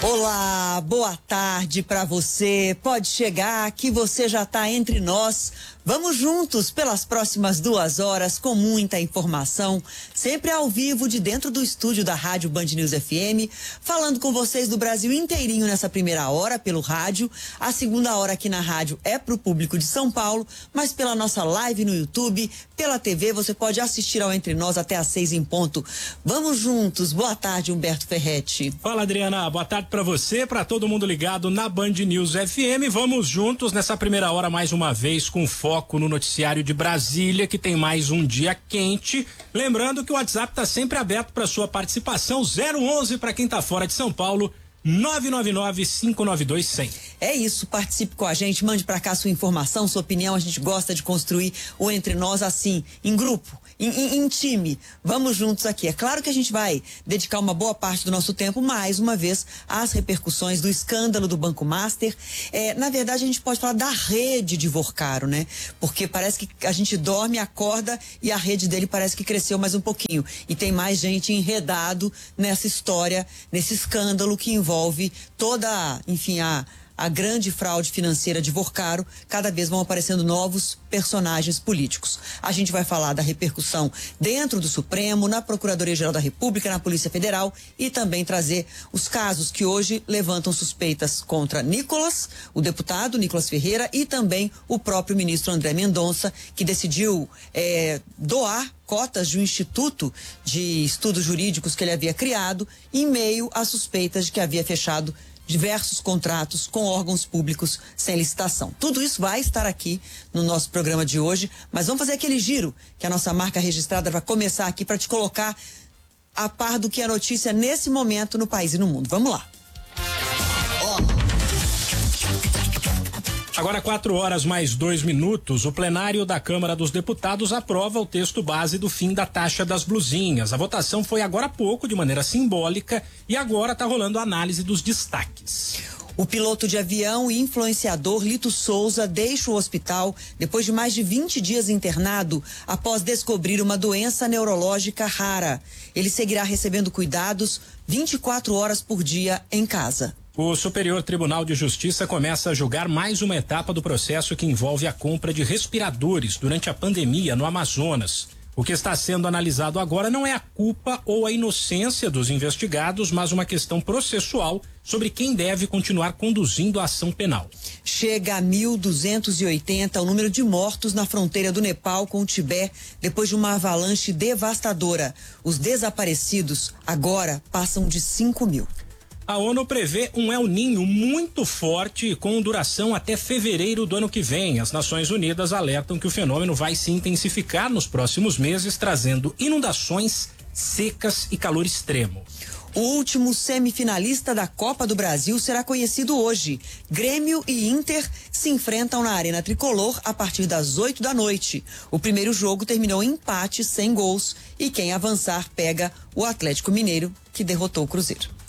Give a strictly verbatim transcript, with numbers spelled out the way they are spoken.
Olá, boa tarde para você. Pode chegar que você já está entre nós. Vamos juntos pelas próximas duas horas com muita informação, sempre ao vivo de dentro do estúdio da Rádio Band News F M, falando com vocês do Brasil inteirinho nessa primeira hora pelo rádio. A segunda hora aqui na rádio é para o público de São Paulo, mas pela nossa live no YouTube, pela T V, você pode assistir ao Entre Nós até às seis em ponto. Vamos juntos. Boa tarde, Humberto Ferretti. Fala, Adriana. Boa tarde para você, para todo mundo ligado na Band News F M. Vamos juntos nessa primeira hora mais uma vez com foco no noticiário de Brasília, que tem mais um dia quente. Lembrando que o WhatsApp está sempre aberto para sua participação. zero onze para quem está fora de São Paulo, nove nove nove, cinco nove dois, cem. É isso, participe com a gente, mande para cá sua informação, sua opinião. A gente gosta de construir o Entre Nós assim, em grupo, em, em, em time. Vamos juntos aqui. É claro que a gente vai dedicar uma boa parte do nosso tempo, mais uma vez, às repercussões do escândalo do Banco Master. É, na verdade, a gente pode falar da rede de Vorcaro, né? Porque parece que a gente dorme, acorda e a rede dele parece que cresceu mais um pouquinho. E tem mais gente enredado nessa história, nesse escândalo que envolve toda, enfim, a... a grande fraude financeira de Vorcaro. Cada vez vão aparecendo novos personagens políticos. A gente vai falar da repercussão dentro do Supremo, na Procuradoria-Geral da República, na Polícia Federal e também trazer os casos que hoje levantam suspeitas contra Nicolas, o deputado Nicolas Ferreira, e também o próprio ministro André Mendonça, que decidiu é, doar cotas de um instituto de estudos jurídicos que ele havia criado em meio às suspeitas de que havia fechado diversos contratos com órgãos públicos sem licitação. Tudo isso vai estar aqui no nosso programa de hoje, mas vamos fazer aquele giro que a nossa marca registrada vai começar aqui para te colocar a par do que é notícia nesse momento no país e no mundo. Vamos lá. Agora, quatro horas mais dois minutos, o plenário da Câmara dos Deputados aprova o texto base do fim da taxa das blusinhas. A votação foi agora há pouco, de maneira simbólica, e agora está rolando a análise dos destaques. O piloto de avião e influenciador Lito Souza deixa o hospital depois de mais de vinte dias internado após descobrir uma doença neurológica rara. Ele seguirá recebendo cuidados vinte e quatro horas por dia em casa. O Superior Tribunal de Justiça começa a julgar mais uma etapa do processo que envolve a compra de respiradores durante a pandemia no Amazonas. O que está sendo analisado agora não é a culpa ou a inocência dos investigados, mas uma questão processual sobre quem deve continuar conduzindo a ação penal. Chega a mil duzentos e oitenta o número de mortos na fronteira do Nepal com o Tibete depois de uma avalanche devastadora. Os desaparecidos agora passam de cinco mil. A ONU prevê um El Niño muito forte com duração até fevereiro do ano que vem. As Nações Unidas alertam que o fenômeno vai se intensificar nos próximos meses, trazendo inundações, secas e calor extremo. O último semifinalista da Copa do Brasil será conhecido hoje. Grêmio e Inter se enfrentam na Arena Tricolor a partir das oito da noite. O primeiro jogo terminou em empate sem gols e quem avançar pega o Atlético Mineiro, que derrotou o Cruzeiro.